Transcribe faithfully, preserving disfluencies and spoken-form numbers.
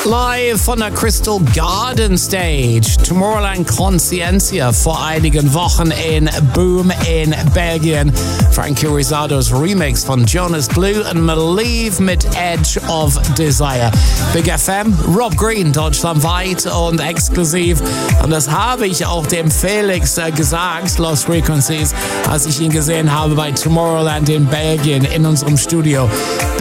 Live von der Crystal Garden Stage. Tomorrowland Consciencia vor einigen Wochen in Boom in Belgien. Frankie Rizzados Remix von Jonas Blue und Malieve mit Edge of Desire. Big F M, Rob Green, deutschlandweit und exklusiv. Und das habe ich auch dem Felix äh, gesagt, Lost Frequencies, als ich ihn gesehen habe bei Tomorrowland in Belgien in unserem Studio.